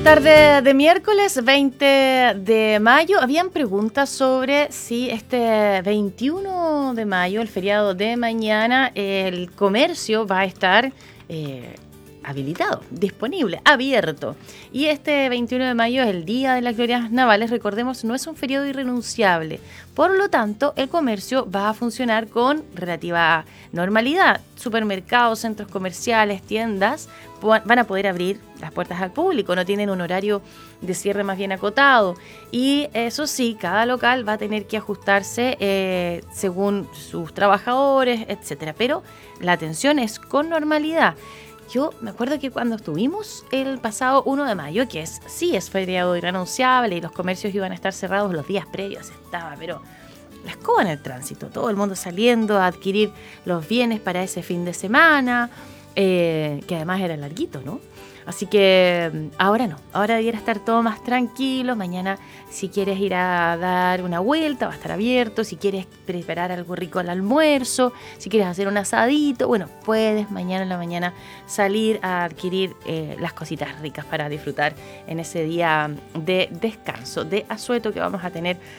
Tarde de miércoles 20 de mayo, habían preguntas sobre si este 21 de mayo, el feriado de mañana, el comercio va a estar habilitado, disponible, abierto. Y este 21 de mayo es el Día de las Glorias Navales, recordemos, no es un feriado irrenunciable. Por lo tanto, el comercio va a funcionar con relativa normalidad. Supermercados, centros comerciales, tiendas van a poder abrir las puertas al público, no tienen un horario de cierre más bien acotado. Y eso sí, cada local va a tener que ajustarse según sus trabajadores, etcétera. Pero la atención es con normalidad. Yo me acuerdo que cuando estuvimos el pasado 1 de mayo, que sí es feriado irrenunciable y los comercios iban a estar cerrados los días previos, estaba, pero la escoba en el tránsito, todo el mundo saliendo a adquirir los bienes para ese fin de semana, que además era larguito, ¿no? Así que ahora no, ahora debiera estar todo más tranquilo. Mañana, si quieres ir a dar una vuelta, va a estar abierto. Si quieres preparar algo rico al almuerzo, si quieres hacer un asadito, bueno, puedes mañana en la mañana salir a adquirir las cositas ricas para disfrutar en ese día de descanso, de asueto que vamos a tener